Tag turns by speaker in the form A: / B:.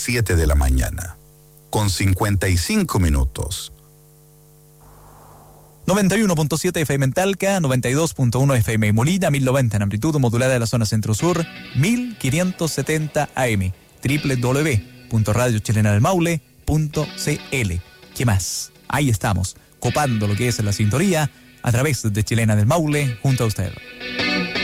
A: 7 de la mañana, con 55 minutos.
B: 91.7 FM en Talca, 92.1 FM en Molina, 1090 en amplitud modulada de la zona centro-sur, 1570 AM, www.radiochilenadelmaule.cl. ¿Qué más? Ahí estamos, copando lo que es la sintonía a través de Chilena del Maule junto a usted.